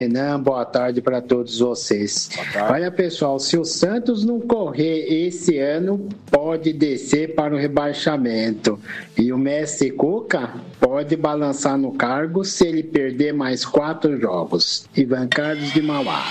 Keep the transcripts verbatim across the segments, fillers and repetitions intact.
Renan, boa tarde para todos vocês. Olha, pessoal, se o Santos não correr esse ano, pode descer para o rebaixamento. E o Messi Cuca pode balançar no cargo se ele perder mais quatro jogos. Ivan Carlos de Mauá.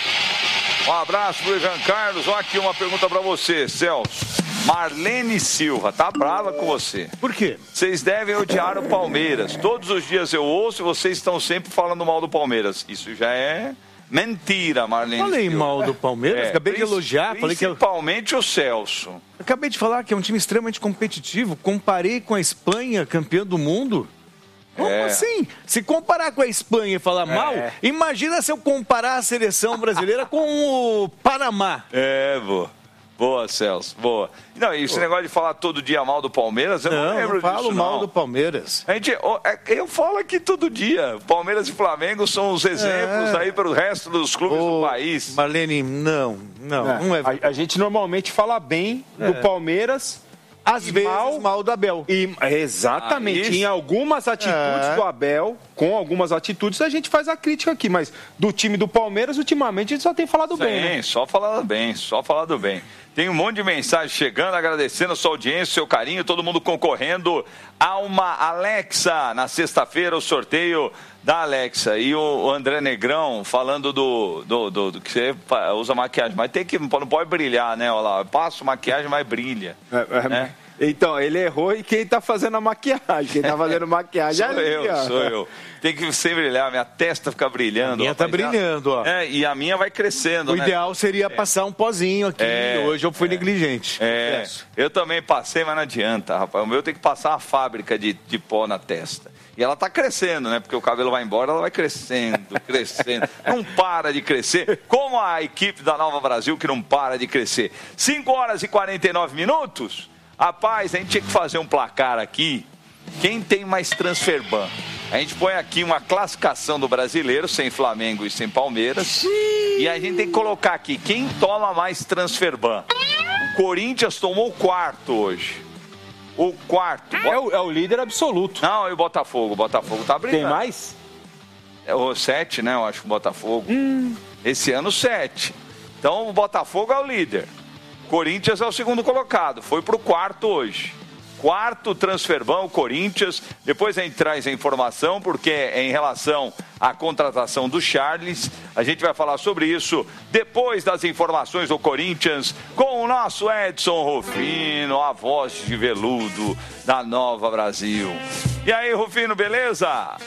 Um abraço pro Ivan Carlos. Olha aqui uma pergunta para você, Celso. Marlene Silva tá brava com você. Por quê? Vocês devem odiar o Palmeiras. Todos os dias eu ouço e vocês estão sempre falando mal do Palmeiras. Isso já é mentira, Marlene Falei Silva. mal do Palmeiras, É, acabei de elogiar. Falei que eu... Principalmente o Celso. Acabei de falar que é um time extremamente competitivo. Comparei com a Espanha, campeã do mundo. Como É. assim? Se comparar com a Espanha e falar É. mal, imagina se eu comparar a seleção brasileira com o Panamá. É, boa. Boa, Celso, boa. Não, e esse Pô. negócio de falar todo dia mal do Palmeiras, eu não, não lembro não falo disso, mal não. do Palmeiras. A gente, eu falo aqui todo dia. Palmeiras e Flamengo são os exemplos É. aí para o resto dos clubes Ô, do país. Marlene, não, não, É, não é. A, a gente normalmente fala bem do É. Palmeiras. Às e vezes mal, mal do Abel. E, exatamente. Ah, em algumas atitudes É. do Abel, com algumas atitudes, a gente faz a crítica aqui. Mas do time do Palmeiras, ultimamente, a gente só tem falado Sim, bem, né? só falando bem, só falando bem. Tem um monte de mensagem chegando, agradecendo a sua audiência, seu carinho, todo mundo concorrendo a uma Alexa. Na sexta-feira, o sorteio da Alexa. E o André Negrão falando do, do, do, do que você usa maquiagem. Mas tem que, não pode brilhar, né? Olha lá, eu passo maquiagem, mas brilha. É, é, né? Então, ele errou e quem tá fazendo a maquiagem? Quem tá fazendo maquiagem Sou ali, eu, ó. sou eu. Tem que sempre brilhar, minha testa fica brilhando. A minha rapaz. tá brilhando, ó. É, e a minha vai crescendo, O né? ideal seria passar um pozinho aqui. É, Hoje eu fui negligente. É, Confesso. eu também passei, mas não adianta, rapaz. O meu tem que passar uma fábrica de, de pó na testa. E ela tá crescendo, né? Porque o cabelo vai embora, ela vai crescendo, crescendo. Não para de crescer. Como a equipe da Nova Brasil, que não para de crescer. cinco horas e quarenta e nove minutos. Rapaz, a gente tinha que fazer um placar aqui. Quem tem mais transferban? A gente põe aqui uma classificação do brasileiro, sem Flamengo e sem Palmeiras. Sim. E a gente tem que colocar aqui, quem toma mais transferban? O Corinthians tomou o quarto hoje. O quarto. É o, é o líder absoluto. Não, e o Botafogo. O Botafogo tá brigando. Tem mais? É o sete, né? Eu acho que o Botafogo. Hum. Esse ano, sete. Então, o Botafogo é o líder. Corinthians é o segundo colocado. Foi pro quarto hoje. Quarto transferban, o Corinthians. Depois a gente traz a informação, porque é em relação à contratação do Charles. A gente vai falar sobre isso depois das informações do Corinthians com o nosso Edson Rufino, a voz de veludo da Nova Brasil. E aí, Rufino, beleza?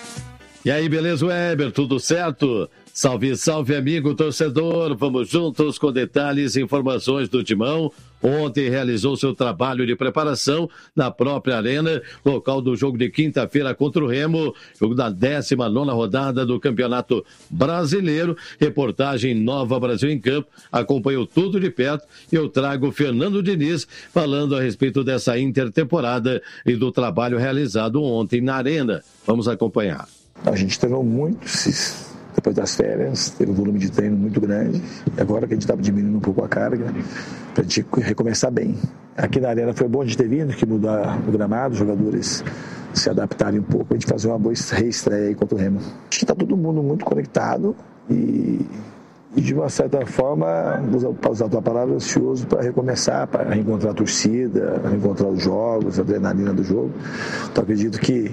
E aí, beleza, Weber? Tudo certo? Salve, salve, amigo torcedor. Vamos juntos com detalhes e informações do Timão. Ontem realizou seu trabalho de preparação na própria arena, local do jogo de quinta-feira contra o Remo, jogo da décima nona rodada do Campeonato Brasileiro. Reportagem Nova Brasil em Campo, acompanhou tudo de perto e eu trago o Fernando Diniz falando a respeito dessa intertemporada e do trabalho realizado ontem na arena. Vamos acompanhar. A gente treinou muito depois das férias, teve um volume de treino muito grande. E agora que a gente estava diminuindo um pouco a carga, para a gente recomeçar bem. Aqui na arena foi bom a gente ter vindo, que mudar o gramado, os jogadores se adaptarem um pouco, a gente fazer uma boa reestreia aí contra o Remo. Acho que está todo mundo muito conectado e, e de uma certa forma, para usar a tua palavra, ansioso para recomeçar, para reencontrar a torcida, reencontrar os jogos, a adrenalina do jogo. Então acredito que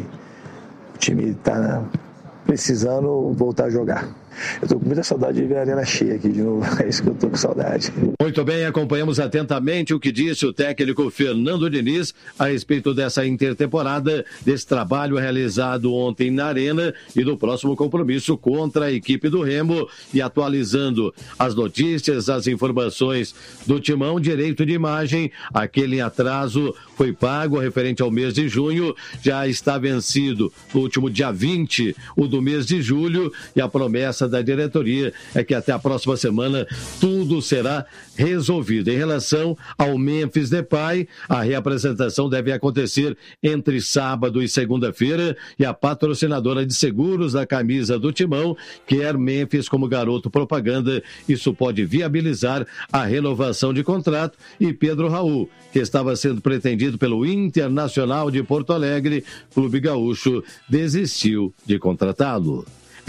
o time está precisando voltar a jogar. Eu tô com muita saudade de ver a arena cheia aqui de novo. É isso que eu tô com saudade. Muito bem, acompanhamos atentamente o que disse o técnico Fernando Diniz a respeito dessa intertemporada, desse trabalho realizado ontem na arena e do próximo compromisso contra a equipe do Remo. E atualizando as notícias, as informações do Timão, direito de imagem, aquele em atraso foi pago referente ao mês de junho, já está vencido no último dia vinte, o do mês de julho, e a promessa da diretoria é que até a próxima semana tudo será resolvido. Em relação ao Memphis Depay, a reapresentação deve acontecer entre sábado e segunda-feira e a patrocinadora de seguros da camisa do Timão quer Memphis como garoto propaganda. Isso pode viabilizar a renovação de contrato e Pedro Raul, que estava sendo pretendido pelo Internacional de Porto Alegre, Clube Gaúcho, desistiu de contratá-lo.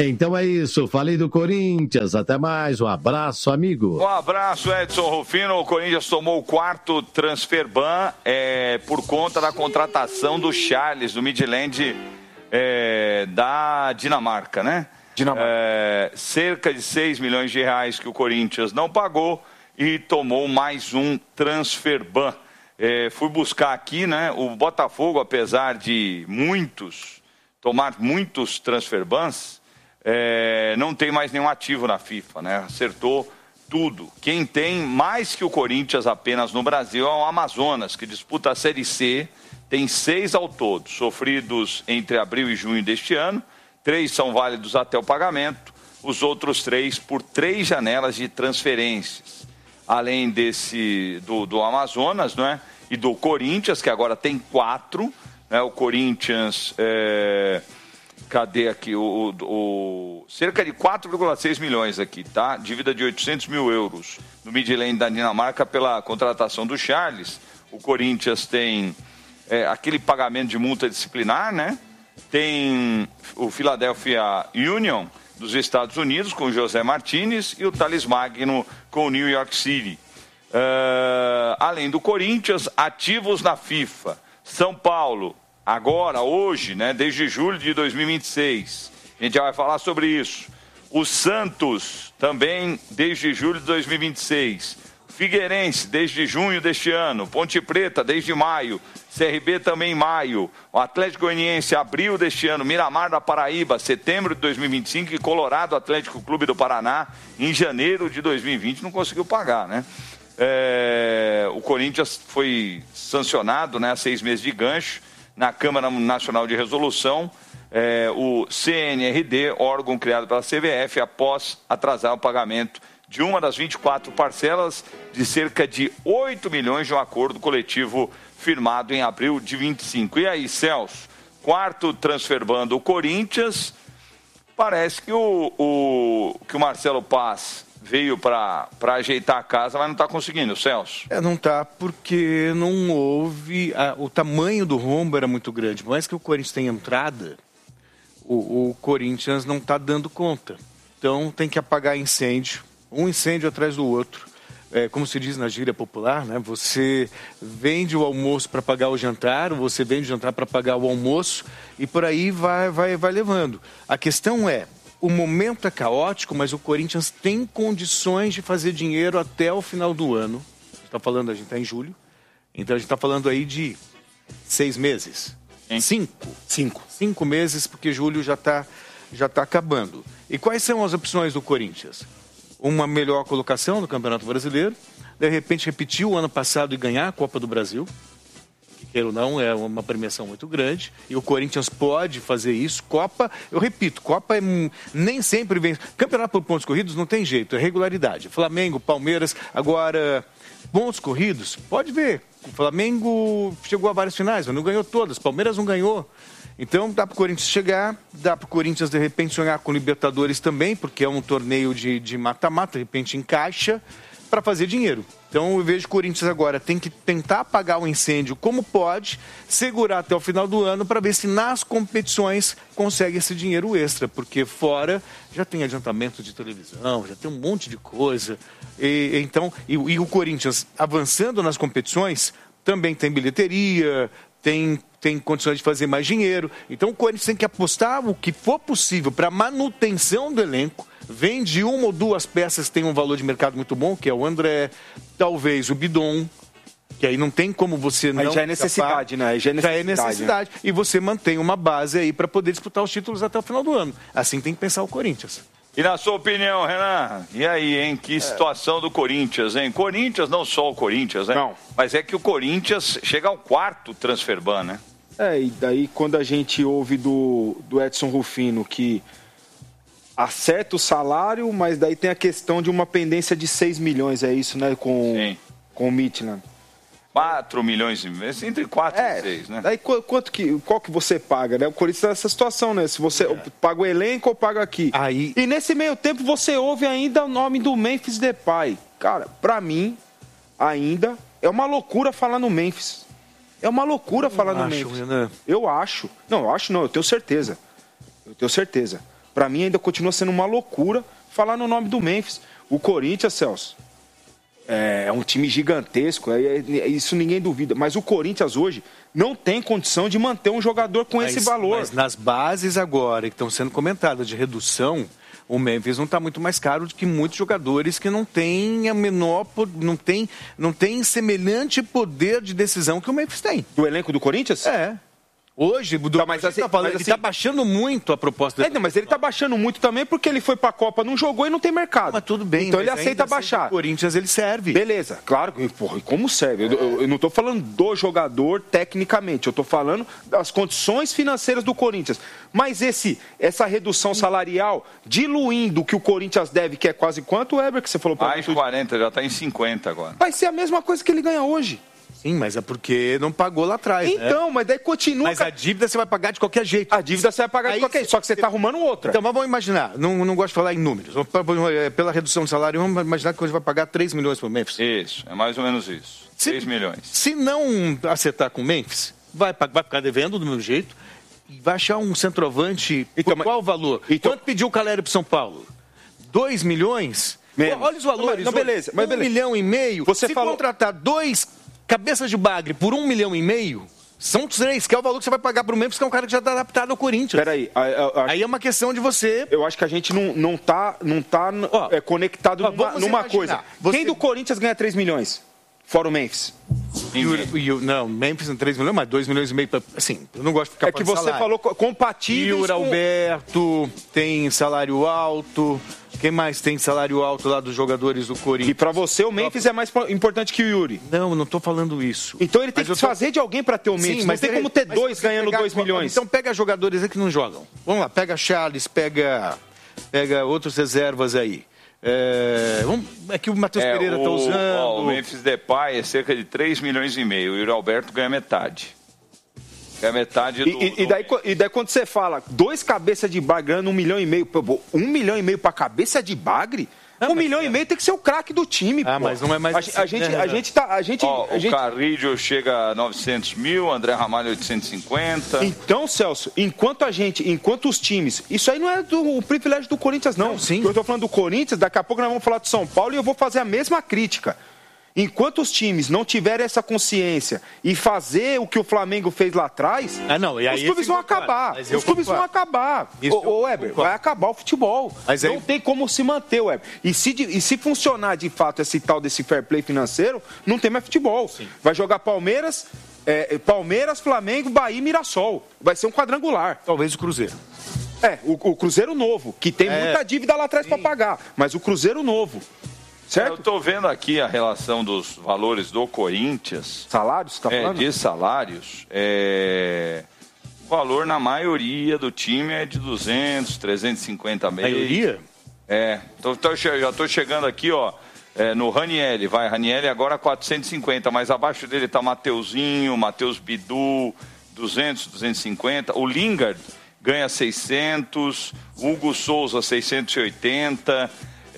Então é isso, falei do Corinthians, até mais, um abraço, amigo. Um abraço, Edson Rufino. O Corinthians tomou o quarto transfer ban é, por conta da contratação do Charles, do Midland é, da Dinamarca, né? Dinamarca. É, cerca de seis milhões de reais que o Corinthians não pagou e tomou mais um transfer ban. É, fui buscar aqui, né? O Botafogo, apesar de muitos, tomar muitos transfer bans, É, não tem mais nenhum ativo na FIFA, né? Acertou tudo. Quem tem mais que o Corinthians apenas no Brasil é o Amazonas, que disputa a Série C, tem seis ao todo, sofridos entre abril e junho deste ano, três são válidos até o pagamento, os outros três por três janelas de transferências. Além desse do, do Amazonas, não é? E do Corinthians, que agora tem quatro, né? O Corinthians... É... Cadê aqui? O, o, o, cerca de quatro vírgula seis milhões aqui, tá? Dívida de oitocentos mil euros no Midland da Dinamarca pela contratação do Charles. O Corinthians tem é, aquele pagamento de multa disciplinar, né? Tem o Philadelphia Union dos Estados Unidos com o José Martinez e o Thales Magno com o New York City. Uh, além do Corinthians, ativos na FIFA. São Paulo... Agora, hoje, né, desde julho de dois mil e vinte e seis, a gente já vai falar sobre isso. O Santos, também desde julho de dois mil e vinte e seis. Figueirense, desde junho deste ano. Ponte Preta, desde maio. C R B também em maio. O Atlético Goianiense, abril deste ano. Miramar da Paraíba, setembro de dois mil e vinte e cinco. E Colorado Atlético Clube do Paraná, em janeiro de dois mil e vinte, não conseguiu pagar, né? É, o Corinthians foi sancionado, né, a seis meses de gancho. Na Câmara Nacional de Resolução, eh, o C N R D, órgão criado pela C B F, após atrasar o pagamento de uma das vinte e quatro parcelas de cerca de oito milhões de um acordo coletivo firmado em abril de vinte e cinco. E aí, Celso, quarto transfer ban do Corinthians, parece que o, o, que o Marcelo Paz veio para ajeitar a casa, mas não está conseguindo, Celso. É, não está porque não houve... A, o tamanho do rombo era muito grande. Por mais que o Corinthians tenha entrada, o, o Corinthians não está dando conta. Então tem que apagar incêndio, um incêndio atrás do outro. É, como se diz na gíria popular, né? Você vende o almoço para pagar o jantar, ou você vende o jantar para pagar o almoço, e por aí vai, vai, vai levando. A questão é, o momento é caótico, mas o Corinthians tem condições de fazer dinheiro até o final do ano. A gente está falando, a gente está em julho. Então a gente está falando aí de seis meses. Hein? Cinco. Cinco. Cinco meses, porque julho já está já tá acabando. E quais são as opções do Corinthians? Uma melhor colocação no Campeonato Brasileiro. De repente repetir o ano passado e ganhar a Copa do Brasil. Queira ou não, é uma premiação muito grande. E o Corinthians pode fazer isso. Copa, eu repito, Copa é, nem sempre vem... Campeonato por pontos corridos não tem jeito, é regularidade. Flamengo, Palmeiras, agora, pontos corridos, pode ver. O Flamengo chegou a várias finais, mas não ganhou todas. Palmeiras não ganhou. Então dá para o Corinthians chegar, dá para o Corinthians de repente sonhar com Libertadores também, porque é um torneio de, de mata-mata, de repente encaixa para fazer dinheiro. Então eu vejo que o Corinthians agora tem que tentar apagar o incêndio como pode, segurar até o final do ano para ver se nas competições consegue esse dinheiro extra, porque fora já tem adiantamento de televisão, já tem um monte de coisa. E, então, e, e o Corinthians avançando nas competições também tem bilheteria, tem, tem condições de fazer mais dinheiro. Então o Corinthians tem que apostar o que for possível para manutenção do elenco. Vende uma ou duas peças que têm um valor de mercado muito bom, que é o André, talvez o Bidon, que aí não tem como você não... Aí já é necessidade, né? Aí já é necessidade. Já é necessidade. Né? E você mantém uma base aí para poder disputar os títulos até o final do ano. Assim tem que pensar o Corinthians. E na sua opinião, Renan, e aí, hein? Que situação do Corinthians, hein? Corinthians, não só o Corinthians, né? Não. Mas é que o Corinthians chega ao quarto transfer ban, né? É, e daí quando a gente ouve do, do Edson Rufino que acerta o salário, mas daí tem a questão de uma pendência de seis milhões, é isso, né? Com, Sim. com o Midland. quatro milhões e meio, entre quatro é, e seis, né? Daí quanto que, qual que você paga, né? O Corinthians tá nessa situação, né? Se você é. paga o elenco ou paga aqui. Aí... E nesse meio tempo você ouve ainda o nome do Memphis Depay. Cara, pra mim, ainda é uma loucura falar no Memphis. É uma loucura eu falar no acho, Memphis. Renan. Eu acho. Não, eu acho não, eu tenho certeza. Eu tenho certeza. Para mim ainda continua sendo uma loucura falar no nome do Memphis. O Corinthians, Celso, é um time gigantesco, é, é, isso ninguém duvida. Mas o Corinthians hoje não tem condição de manter um jogador com mas, esse valor. Mas nas bases agora, que estão sendo comentadas de redução, o Memphis não está muito mais caro do que muitos jogadores que não têm a menor, não tem, não tem semelhante poder de decisão que o Memphis tem. Do elenco do Corinthians? É. Hoje, do tá, mas assim, tá falando, mas ele assim, está baixando muito a proposta. É, não, mas ele está baixando muito também porque ele foi para a Copa, não jogou e não tem mercado. Mas tudo bem. Então ele aceita baixar. O Corinthians ele serve. Beleza, claro. Porra, como serve? Eu, eu, eu não estou falando do jogador tecnicamente, eu estou falando das condições financeiras do Corinthians. Mas esse, essa redução salarial, diluindo o que o Corinthians deve, que é quase quanto, Weber, que você falou para Mais quarenta, já está em cinquenta agora. Vai ser a mesma coisa que ele ganha hoje. Sim, mas é porque não pagou lá atrás. Então, né? mas daí continua. Mas a dívida você vai pagar de qualquer jeito. A dívida você vai pagar Aí de qualquer jeito, só que você está arrumando outra. Então, mas vamos imaginar, não, não gosto de falar em números. Pela redução do salário, vamos imaginar que você vai pagar três milhões para o Memphis. Isso, é mais ou menos isso. Se, três milhões. Se não acertar com o Memphis, vai, vai ficar devendo do mesmo jeito e vai achar um centroavante. Então, por qual valor? Então, quanto pediu o Calério para São Paulo? dois milhões? Menos. Olha os valores. Não, beleza, mas um beleza. milhão e meio. Você se falou... contratar dois cabeças de bagre por um milhão e meio, são três, que é o valor que você vai pagar para o Memphis, que é um cara que já está adaptado ao Corinthians. Peraí. A, a, a... Aí é uma questão de você... Eu acho que a gente não, não tá, não tá ó, é, conectado ó, numa, numa coisa. Você... Quem do Corinthians ganha três milhões? Fora o Memphis. E o, e o, não, Memphis em três milhões, mas dois milhões e meio. Pra, assim, eu não gosto de ficar É que você salário. falou compatível. E o Alberto tem salário alto. Quem mais tem salário alto lá dos jogadores do Corinthians? E pra você o Memphis é mais importante que o Yuri. Não, não tô falando isso. Então ele tem mas que tô... fazer de alguém pra ter o Memphis. Sim, mas não tem ele... como ter mas dois ganhando pegar... dois milhões. Então pega jogadores aí que não jogam. Vamos lá, pega Charles, pega, pega outros reservas aí. É, vamos, é que o Matheus é, Pereira está usando. Ó, o Memphis Depay é cerca de três milhões e meio. E o Alberto ganha metade. Ganha metade do. E, e, daí, e daí quando você fala dois cabeças de bagre ganhando um milhão e meio. Um milhão e meio para cabeça de bagre? Não, um milhão é. e meio tem que ser o craque do time. Ah, pô. mas não é mais. A, assim, a gente, né? a gente tá. A gente, Ó, a gente... O Carrillo chega a novecentos mil, André Ramalho oitocentos e cinquenta. Então, Celso, enquanto a gente, enquanto os times. Isso aí não é do, o privilégio do Corinthians, não. não sim. Eu tô falando do Corinthians, daqui a pouco nós vamos falar de São Paulo e eu vou fazer a mesma crítica. Enquanto os times não tiverem essa consciência e fazer o que o Flamengo fez lá atrás, ah, não, e aí os clubes vão acabar. Os clubes concordo. vão acabar. Isso ô, ô Weber, vai acabar o futebol. Mas não aí... tem como se manter, Weber. E se, e se funcionar de fato esse tal desse fair play financeiro, não tem mais futebol. Sim. Vai jogar Palmeiras, é, Palmeiras, Flamengo, Bahia e Mirassol. Vai ser um quadrangular. Talvez o Cruzeiro. É, o, o Cruzeiro novo, que tem é... muita dívida lá atrás para pagar. Mas o Cruzeiro novo. Certo? Eu estou vendo aqui a relação dos valores do Corinthians. Salários, tá falando? É, de salários. É... O valor, na maioria do time, é de duzentos, trezentos e cinquenta mês. Maioria? É. Tô, tô, já estou chegando aqui, ó, é, no Ranieri. Vai, Ranieri agora quatrocentos e cinquenta, mas abaixo dele está Mateuzinho, Matheus Bidu, duzentos, duzentos e cinquenta. O Lingard ganha seiscentos, Hugo Souza seiscentos e oitenta.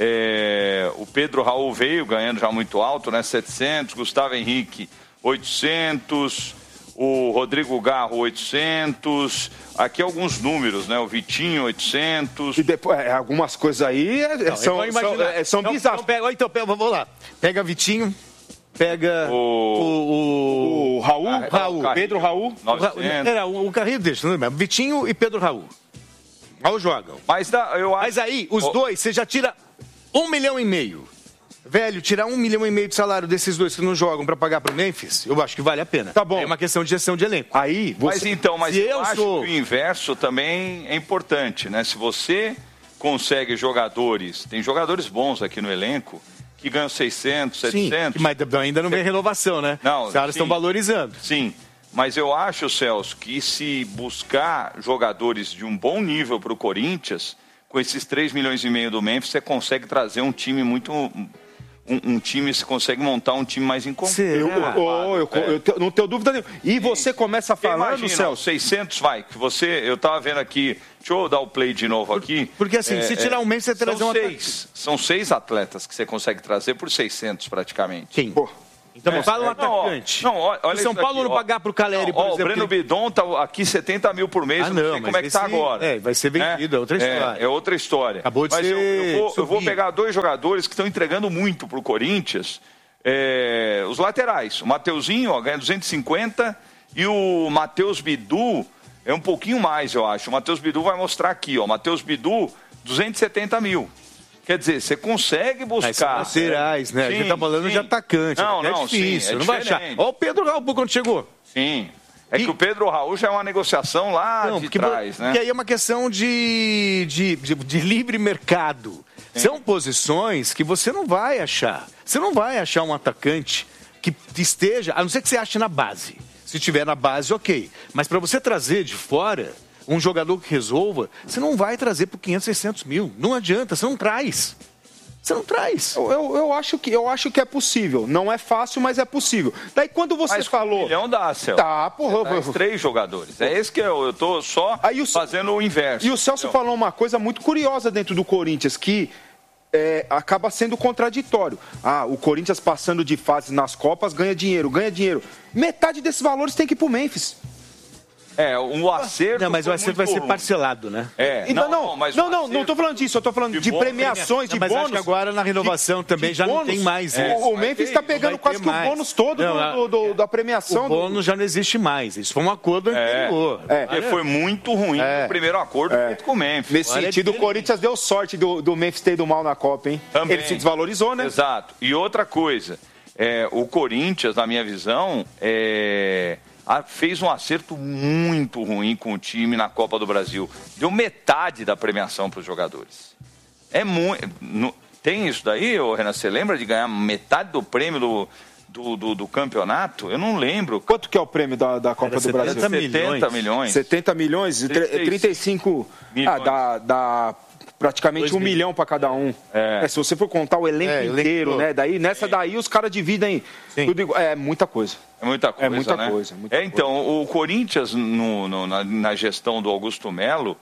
É, o Pedro Raul veio ganhando já muito alto, né? setecentos, Gustavo Henrique oitocentos, o Rodrigo Garro oitocentos, aqui alguns números, né? O Vitinho oitocentos. E depois, é, algumas coisas aí é, não, são, são, é, são então, bizarras. Então, pega, então, pega, vamos lá. Pega Vitinho, pega o, o, o, o Raul, ah, Raul o Pedro Raul. novecentos. Era o, o Carrinho deixa, não é mesmo? Vitinho e Pedro Raul. Ao jogam. Mas, dá, eu acho... Mas aí, os oh. dois, você já tira um milhão e meio. Velho, tirar um milhão e meio de salário desses dois que não jogam para pagar pro Memphis, eu acho que vale a pena. Tá bom. É uma questão de gestão de elenco. Aí, você... Mas então, mas eu, eu acho sou... que o inverso também é importante, né? Se você consegue jogadores, tem jogadores bons aqui no elenco, que ganham seiscentos, setecentos. Sim, mas ainda não vem renovação, né? Não, os caras estão valorizando. Sim, mas eu acho, Celso, que se buscar jogadores de um bom nível para o Corinthians, com esses três milhões e meio do Memphis, você consegue trazer um time muito... Um, um time, você consegue montar um time mais incompleto. Eu, eu, eu, eu, eu não tenho dúvida nenhuma. E você começa falando, imagina, Celso... seiscentos, vai, que você... Eu estava vendo aqui... Deixa eu dar o play de novo aqui. Porque assim, é, se tirar um mês, você trazer são um seis, São seis atletas que você consegue trazer por seiscentos praticamente. Quem? Pô. Então, é, fala um atacante. Não, olha, olha o São Paulo aqui, não pagar para o Caleri, não, por ó, exemplo. O Breno que... Bidon tá aqui setenta mil por mês, ah, não, não sei como é que está agora. É, vai ser vendido, é, é outra história. É, é outra história. Acabou de Mas ser eu, eu, vou, eu vou pegar dois jogadores que estão entregando muito para o Corinthians, é, os laterais. O Mateuzinho ó, ganha duzentos e cinquenta e o Matheus Bidu é um pouquinho mais, eu acho. O Matheus Bidu vai mostrar aqui, ó. Matheus Bidu, duzentos e setenta mil. Quer dizer, você consegue buscar... Mas laterais, né? Sim, a gente tá falando sim. de atacante. Não, é não, difícil, sim, é não vai achar. Olha o Pedro Raul quando chegou. Sim. É e... que o Pedro Raul já é uma negociação lá não, de porque, trás, né? Porque aí é uma questão de, de, de, de livre mercado. Sim. São posições que você não vai achar. Você não vai achar um atacante que esteja... A não ser que você ache na base. Se estiver na base, ok. Mas para você trazer de fora... Um jogador que resolva, você não vai trazer por quinhentos, seiscentos mil. Não adianta, você não traz. Você não traz. Eu, eu, eu, acho que, eu acho que é possível. Não é fácil, mas é possível. Daí quando você mas falou... Um milhão dá, Celso. Tá, porra. Traz três jogadores. É esse que eu, eu tô só Aí o, fazendo o inverso. E o Celso entendeu? Falou uma coisa muito curiosa dentro do Corinthians, que é, acaba sendo contraditório. Ah, o Corinthians passando de fase nas Copas ganha dinheiro, ganha dinheiro. Metade desses valores tem que ir pro Memphis. É, um acerto. Não, mas o acerto vai ser parcelado, né? É, então, não, não, mas não, não, não tô falando disso, eu tô falando de, de bom, premiações, de não, mas bônus. Mas acho que agora na renovação de, também de já bônus, não tem mais é, isso. O Memphis está pegando quase que o bônus todo não, do, do, da premiação. O bônus do... já não existe mais, isso foi um acordo é, anterior. É, porque foi muito ruim é, o primeiro acordo é, feito com o Memphis. Nesse agora sentido, é o Corinthians deu sorte do, do Memphis ter ido mal na Copa, hein? Também. Ele se desvalorizou, né? Exato. E outra coisa, é, o Corinthians, na minha visão, é... fez um acerto muito ruim com o time na Copa do Brasil. Deu metade da premiação para os jogadores. É muito. Tem isso daí, ô, Renan? Você lembra de ganhar metade do prêmio do, do, do, do campeonato? Eu não lembro. Quanto que é o prêmio da, da Copa do Brasil? setenta milhões. setenta milhões? trinta e cinco milhões. Ah, da... da... praticamente Dois um mil. milhão para cada um. É. É, se você for contar o elenco é, inteiro, elenco... né? Daí, nessa daí os caras dividem Sim. tudo igual. É muita coisa. É muita coisa, É muita né? coisa. Muita é, então, coisa. o Corinthians, no, no, na, na gestão do Augusto Melo,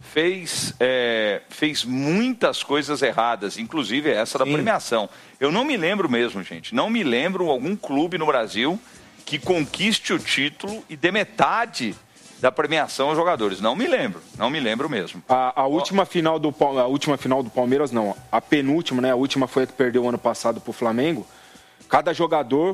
fez, é, fez muitas coisas erradas, inclusive essa da Sim. premiação. Eu não me lembro mesmo, gente. Não me lembro algum clube no Brasil que conquiste o título e dê metade da premiação aos jogadores. Não me lembro, não me lembro mesmo. A, a, última, final do, a última final do Palmeiras, não. A penúltima, né? A última foi a que perdeu o ano passado pro Flamengo. Cada jogador,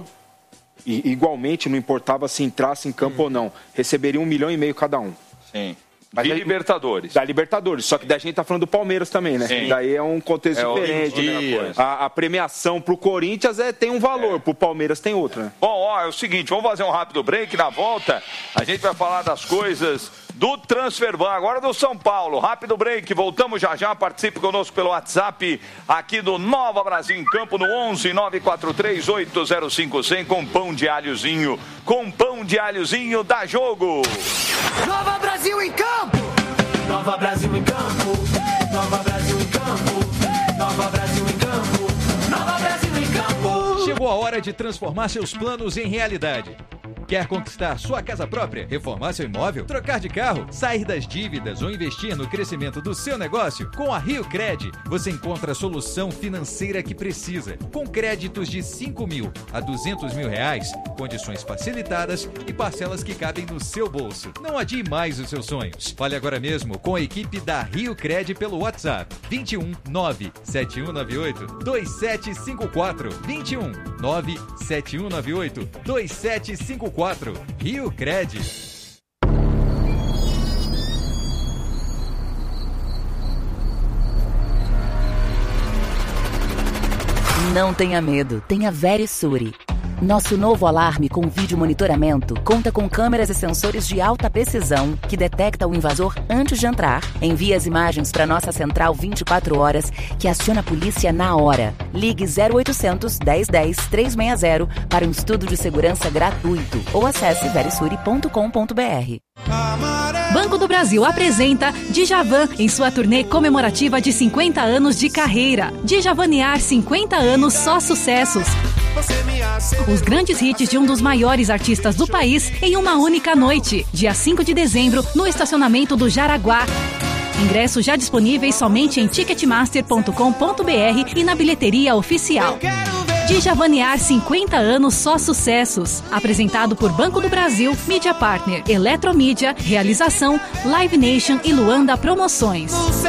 e, igualmente, não importava se entrasse em campo hum. ou não, receberia um milhão e meio cada um. Sim. Mas de daí, Libertadores. Da Libertadores. Só que daí a gente tá falando do Palmeiras também, né? Sim. Daí é um contexto é diferente. A, a premiação pro Corinthians é, tem um valor, é. pro Palmeiras tem outro, né? Bom, ó, é o seguinte, vamos fazer um rápido break. Na volta, a gente vai falar das coisas do Transferban, agora do São Paulo. Rápido break, voltamos já já. Participe conosco pelo WhatsApp aqui do Nova Brasil em Campo no onze nove quatro três oito zero cinco zero zero com pão de alhozinho. Com pão de alhozinho dá jogo. Nova Brasil em Campo. Nova Brasil em Campo. Nova Brasil em Campo. Nova Brasil em Campo. Nova Brasil em Campo. Chegou a hora de transformar seus planos em realidade. Quer conquistar sua casa própria, reformar seu imóvel, trocar de carro, sair das dívidas ou investir no crescimento do seu negócio? Com a Rio Cred, você encontra a solução financeira que precisa. Com créditos de cinco mil a duzentos mil reais, condições facilitadas e parcelas que cabem no seu bolso. Não adie mais os seus sonhos. Fale agora mesmo com a equipe da Rio Cred pelo WhatsApp vinte e um nove sete um nove oito dois sete cinco quatro vinte e um nove sete um nove oito dois sete cinco quatro. Rio Cred. Não tenha medo, tenha Verisure. Nosso novo alarme com vídeo monitoramento conta com câmeras e sensores de alta precisão que detecta o invasor antes de entrar, envia as imagens para nossa central vinte e quatro horas, que aciona a polícia na hora. Ligue zero oitocentos, dez dez, trezentos e sessenta para um estudo de segurança gratuito ou acesse verisure ponto com ponto br. Banco do Brasil apresenta Djavan em sua turnê comemorativa de cinquenta anos de carreira. Djavanear cinquenta anos, só sucessos. Os grandes hits de um dos maiores artistas do país em uma única noite, dia cinco de dezembro, no estacionamento do Jaraguá. Ingressos já disponíveis somente em ticketmaster ponto com ponto br e na bilheteria oficial. Eu quero ver Djavanear cinquenta anos só sucessos. Apresentado por Banco do Brasil, Mídia Partner, Eletromídia, Realização, Live Nation e Luanda Promoções.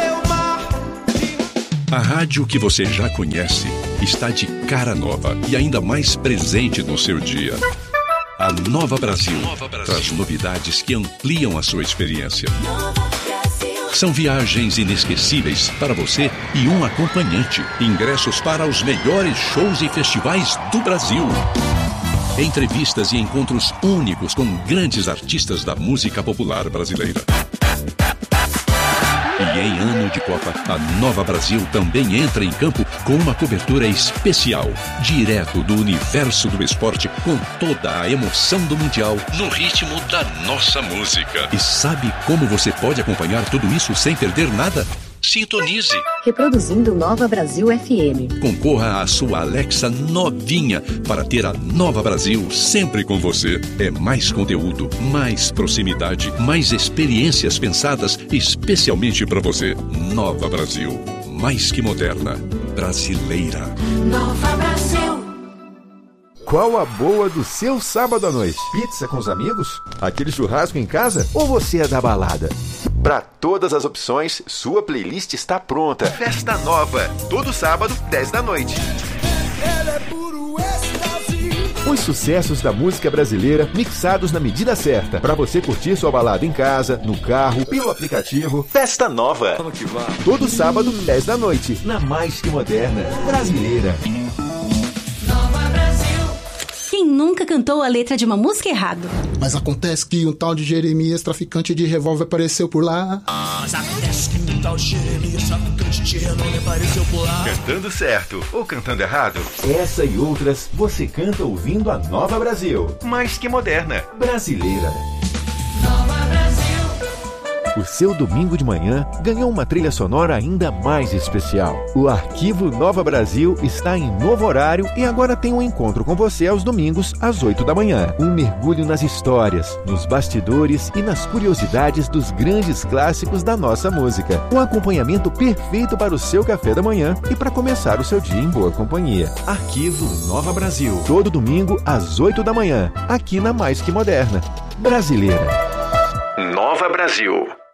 A rádio que você já conhece está de cara nova e ainda mais presente no seu dia. A Nova Brasil, Nova Brasil traz novidades que ampliam a sua experiência. São viagens inesquecíveis para você e um acompanhante. Ingressos para os melhores shows e festivais do Brasil. Entrevistas e encontros únicos com grandes artistas da música popular brasileira. E em ano de Copa, a Nova Brasil também entra em campo com uma cobertura especial, direto do universo do esporte, com toda a emoção do Mundial, no ritmo da nossa música. E sabe como você pode acompanhar tudo isso sem perder nada? Sintonize. Reproduzindo Nova Brasil F M. Concorra à sua Alexa novinha para ter a Nova Brasil sempre com você. É mais conteúdo, mais proximidade, mais experiências pensadas especialmente para você. Nova Brasil, mais que moderna, brasileira. Nova Brasil. Qual a boa do seu sábado à noite? Pizza com os amigos? Aquele churrasco em casa? Ou você é da balada? Para todas as opções, sua playlist está pronta. Festa Nova, todo sábado, dez da noite. Os sucessos da música brasileira mixados na medida certa, para você curtir sua balada em casa, no carro, pelo aplicativo. Festa Nova, todo sábado, dez da noite, na mais que moderna, brasileira. Quem nunca cantou a letra de uma música errado? Mas acontece que um tal de Jeremias, traficante de revólver, apareceu por lá. Mas acontece que um tal de Jeremias, traficante de renome, apareceu por lá. Cantando certo ou cantando errado? Essa e outras você canta ouvindo a Nova Brasil. Mais que moderna, brasileira. Nova Brasil. O seu domingo de manhã ganhou uma trilha sonora ainda mais especial. O Arquivo Nova Brasil está em novo horário e agora tem um encontro com você aos domingos às oito da manhã. Um mergulho nas histórias, nos bastidores e nas curiosidades dos grandes clássicos da nossa música. Um acompanhamento perfeito para o seu café da manhã e para começar o seu dia em boa companhia. Arquivo Nova Brasil. Todo domingo às oito da manhã, aqui na Mais Que Moderna, brasileira. Nova Brasil.